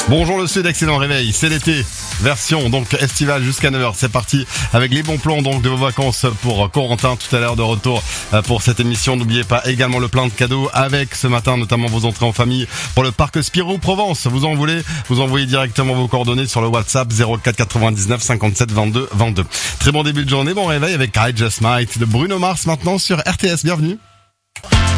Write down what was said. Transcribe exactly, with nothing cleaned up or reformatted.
Bonjour le Sud, excellent réveil, c'est l'été, version donc estivale jusqu'à neuf heures, c'est parti avec les bons plans donc de vos vacances pour Corentin tout à l'heure de retour pour cette émission. N'oubliez pas également le plein de cadeaux avec ce matin notamment vos entrées en famille pour le parc Spirou Provence. Vous en voulez, vous envoyez directement vos coordonnées sur le WhatsApp zéro quatre quatre-vingt-dix-neuf cinquante-sept vingt-deux vingt-deux. Très bon début de journée, bon réveil avec I Just Might de Bruno Mars maintenant sur R T S, bienvenue.